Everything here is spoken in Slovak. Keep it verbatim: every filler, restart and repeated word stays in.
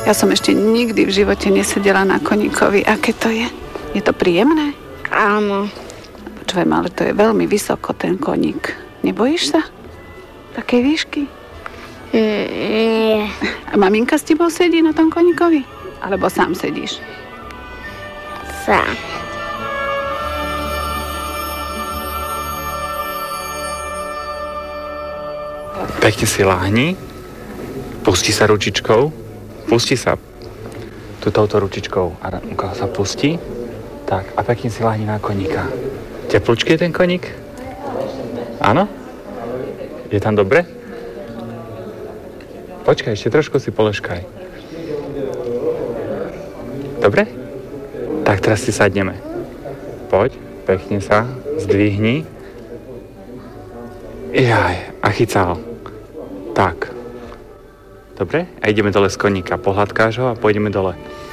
Ja som ešte nikdy v živote nesedela na koníkovi. Aké to je? Je to príjemné? Áno. Počujem, ale to je veľmi vysoko, ten koník. Nebojíš sa? Takej výšky? Mm, nie. A maminka s tebou sedí na tom koníkovi? Alebo sám sedíš? Sám. Pekne si láhni. Pusti sa ručičkou. Pusti sa. Tu touto ručičkou. A ruka sa pustí. Tak. A pekne si láhni na koníka. Teplúčky je ten koník? Áno? Je tam dobre? Počkaj, ešte trošku si poleškaj. Dobre? Tak teraz si sadneme. Poď. Pekne sa. Zdvihni. Jaj. A chycal. Tak. Dobre? A ideme dole z koníka. Pohľadkáš ho a pôjdeme dole.